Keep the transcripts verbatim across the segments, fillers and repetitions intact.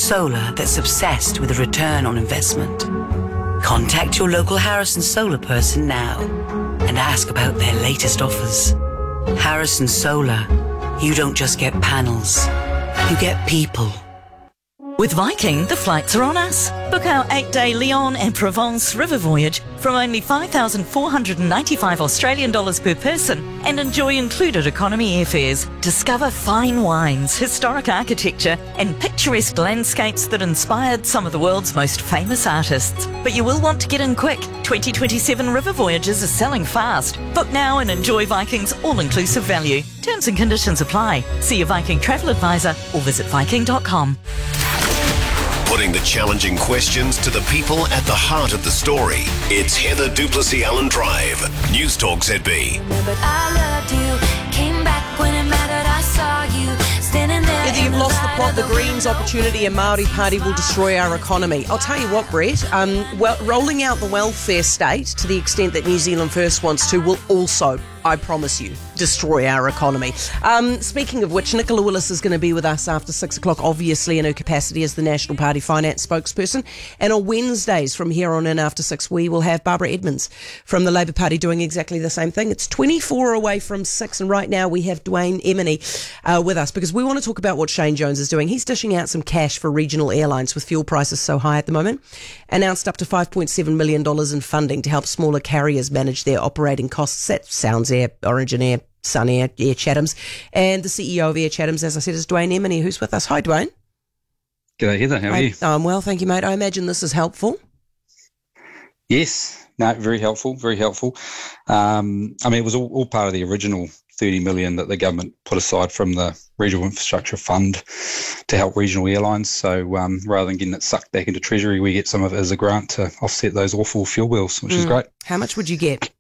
solar that's obsessed with a return on investment. Contact your local Harrison Solar person now and ask about their latest offers. Harrison Solar, you don't just get panels, you get people. With Viking, the flights are on us. Book our eight-day Lyon and Provence river voyage from only five thousand four hundred ninety-five Australian dollars per person and enjoy included economy airfares. Discover fine wines, historic architecture and picturesque landscapes that inspired some of the world's most famous artists. But you will want to get in quick. twenty twenty-seven river voyages are selling fast. Book now and enjoy Viking's all-inclusive value. Terms and conditions apply. See your Viking travel advisor or visit viking dot com. Putting the challenging questions to the people at the heart of the story. It's Heather Duplessis Allen Drive. News Talk Z B. But I loved you, came back when it mattered, I saw you standing there. Whether you've lost the plot, the Greens opportunity and Māori Party will destroy our economy. I'll tell you what, Brett, um, well, rolling out the welfare state to the extent that New Zealand First wants to will also, I promise you, destroy our economy. Um, speaking of which, Nicola Willis is going to be with us after six o'clock, obviously in her capacity as the National Party finance spokesperson. And on Wednesdays from here on in after six, we will have Barbara Edmonds from the Labour Party doing exactly the same thing. It's twenty-four away from six, and right now we have Dwayne Emeny uh, with us because we want to talk about what Shane Jones is doing. He's dishing out some cash for regional airlines with fuel prices so high at the moment. Announced up to five point seven million dollars in funding to help smaller carriers manage their operating costs. That sounds Air, Origin Air, Sun Air, Air Chathams. And the C E O of Air Chathams, as I said, is Dwayne Emeny, who's with us. Hi, Dwayne. G'day, Heather. How are I, you? I'm well, thank you, mate. I imagine this is helpful. Yes. No, very helpful, very helpful. Um, I mean, it was all, all part of the original thirty million dollars that the government put aside from the Regional Infrastructure Fund to help regional airlines. So um, rather than getting it sucked back into Treasury, we get some of it as a grant to offset those awful fuel bills, which mm. is great. How much would you get?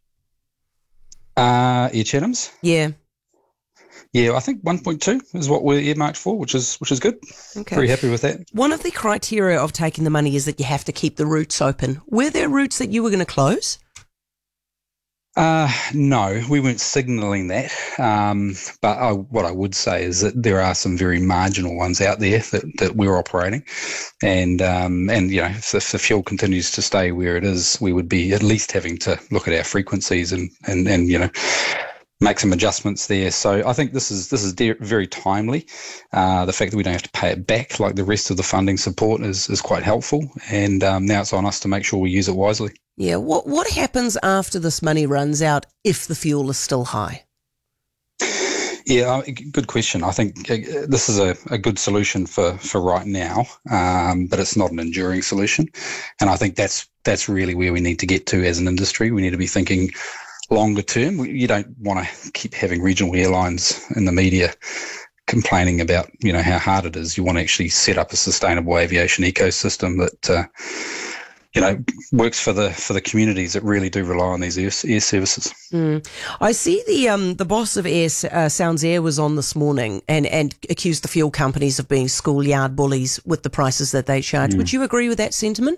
Uh, Air Chathams? Yeah. Yeah, I think one point two is what we're earmarked for, which is which is good. Okay. Very happy with that. One of the criteria of taking the money is that you have to keep the routes open. Were there routes that you were going to close? Uh, no, we weren't signalling that. Um, but I, what I would say is that there are some very marginal ones out there that, that we're operating. And, um, and you know, if, if the fuel continues to stay where it is, we would be at least having to look at our frequencies and, and, and you know, make some adjustments there. So I think this is this is de- very timely. Uh, the fact that we don't have to pay it back like the rest of the funding support is, is quite helpful. And um, now it's on us to make sure we use it wisely. Yeah. What what happens after this money runs out if the fuel is still high? Yeah, good question. I think this is a, a good solution for, for right now, um, but it's not an enduring solution. And I think that's that's really where we need to get to as an industry. We need to be thinking longer term. You don't want to keep having regional airlines in the media complaining about, you know, how hard it is. You want to actually set up a sustainable aviation ecosystem that, uh, you know, works for the for the communities that really do rely on these air, air services. Mm. I see the um the boss of Air uh, Sounds Air was on this morning and, and accused the fuel companies of being schoolyard bullies with the prices that they charge. Mm. Would you agree with that sentiment?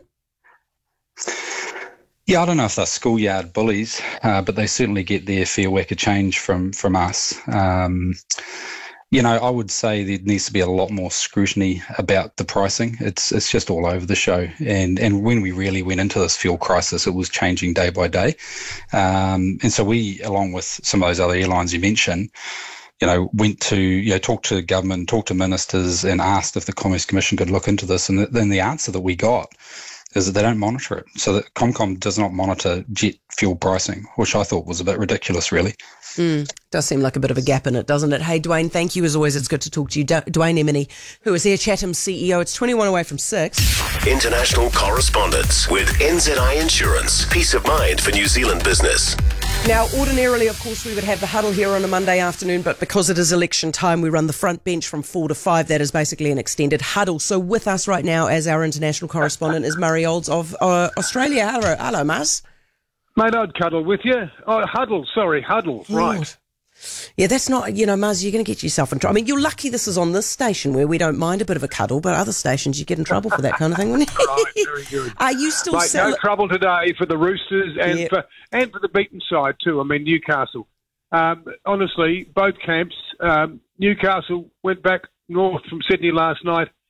Yeah, I don't know if they're schoolyard bullies, uh, but they certainly get their fair whack of change from from us. Um, you know, I would say there needs to be a lot more scrutiny about the pricing. It's it's just all over the show. And and when we really went into this fuel crisis, it was changing day by day. Um, and so we, along with some of those other airlines you mentioned, you know, went to, you know, talk to government, talk to ministers and asked if the Commerce Commission could look into this. And then the answer that we got is that they don't monitor it. So that ComCom does not monitor jet fuel pricing, which I thought was a bit ridiculous, really. Mm, does seem like a bit of a gap in it, doesn't it? Hey, Dwayne, thank you as always. It's good to talk to you. D- Dwayne Emeny, who is Air Chatham's C E O. It's twenty-one away from six. International correspondence with N Z I Insurance. Peace of mind for New Zealand business. Now, ordinarily, of course, we would have the huddle here on a Monday afternoon, but because it is election time, we run the front bench from four to five. That is basically an extended huddle. So with us right now as our international correspondent is Murray Olds of uh, Australia. Hello, hello, Maz. Mate, I'd cuddle with you. Oh, huddle, sorry, huddle, right. Right. Yeah, that's not, you know, Maz, you're going to get yourself in trouble. I mean, you're lucky this is on this station where we don't mind a bit of a cuddle, but other stations you get in trouble for that kind of thing, wouldn't you? Right, very good. Are you still... Mate, sell- no trouble today for the Roosters and Yep. for and for the beaten side too. I mean, Newcastle. Um, honestly, both camps. Um, Newcastle went back north from Sydney last night